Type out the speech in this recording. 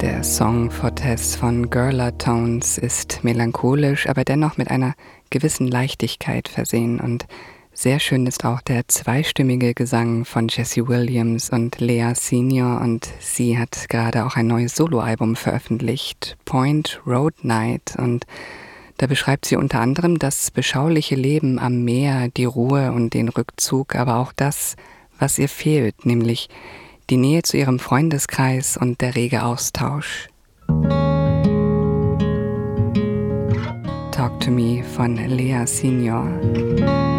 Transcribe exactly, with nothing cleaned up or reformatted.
Der Song Fortes von Girler Tones ist melancholisch, aber dennoch mit einer gewissen Leichtigkeit versehen. Und sehr schön ist auch der zweistimmige Gesang von Jesse Williams und Lea Senior. Und sie hat gerade auch ein neues Soloalbum veröffentlicht, Point Road Night. Und da beschreibt sie unter anderem das beschauliche Leben am Meer, die Ruhe und den Rückzug, aber auch das, was ihr fehlt, nämlich die Nähe zu ihrem Freundeskreis und der rege Austausch. Talk to Me von Lea Senior.